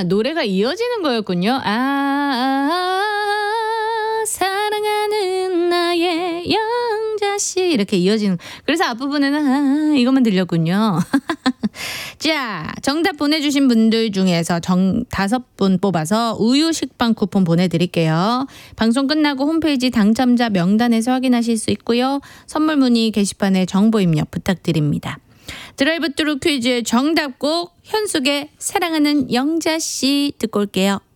노래가 이어지는 거였군요. 사랑하는 나의 영자씨 이렇게 이어지는. 그래서 앞부분에는 이것만 들렸군요. 자, 정답 보내주신 분들 중에서 5분 뽑아서 우유 식빵 쿠폰 보내드릴게요. 방송 끝나고 홈페이지 당첨자 명단에서 확인하실 수 있고요. 선물 문의 게시판에 정보 입력 부탁드립니다. 드라이브 뚜루 퀴즈의 정답곡 현숙의 사랑하는 영자씨 듣고 올게요.